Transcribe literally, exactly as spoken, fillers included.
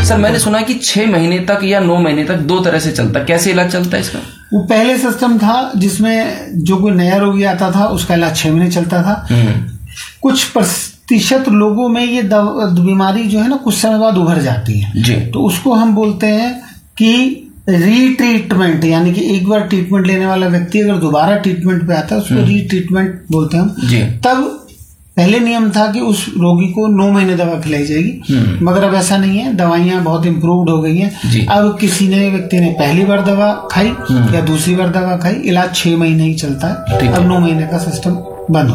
Sir मैंने सुना है कि छह महीने तक या नौ महीने तक दो तरह से चलता है, कैसे इलाज चलता है इसका? वो पहले सिस्टम था जिसमें जो कोई नया रोगी आता था उसका इलाज छह महीने चलता था। कुछ प्रतिशत लोगों में ये बीमारी जो है ना कुछ समय बाद उभर जाती है जी। तो उसको हम बोलते हैं कि रीट्रीटमेंट, यानी कि एक बार ट्रीटमेंट लेने वाला व्यक्ति अगर दोबारा ट्रीटमेंट पे आता है उसको रीट्रीटमेंट बोलते हैं हम जी। तब पहले नियम था कि उस रोगी को नौ महीने दवा खिलाई जाएगी, मगर अब ऐसा नहीं है, दवाइयां बहुत इम्प्रूव्ड हो गई हैं। अब किसी ने व्यक्ति ने पहली बार दवा खाई या दूसरी बार दवा खाई, इलाज छह महीने ही चलता है, अब नौ महीने का सिस्टम बंद हो